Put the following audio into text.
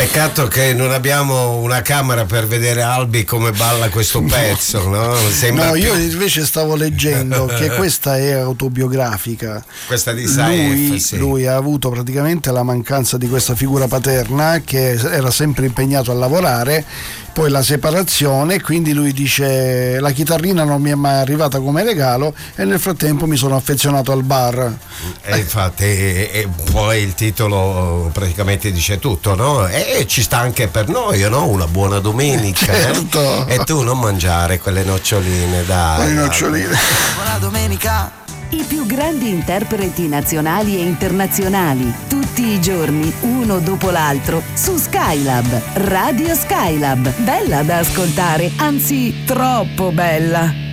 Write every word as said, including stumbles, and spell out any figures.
Peccato che non abbiamo una camera per vedere Albi come balla questo pezzo, no? Sembra no, più... io invece stavo leggendo che questa è autobiografica. Questa di lui, Saif, sì. lui ha avuto praticamente la mancanza di questa figura paterna, che era sempre impegnato a lavorare, poi la separazione, quindi lui dice la chitarrina non mi è mai arrivata come regalo e nel frattempo mi sono affezionato al bar. E infatti e, e poi il titolo praticamente dice tutto, no? E ci sta anche per noi, no? Una buona domenica. Certo. Eh? E tu non mangiare quelle noccioline, dai. Le noccioline. Buona domenica. I più grandi interpreti nazionali e internazionali, tutti i giorni, uno dopo l'altro, su Skylab, Radio Skylab. Bella da ascoltare, anzi troppo bella.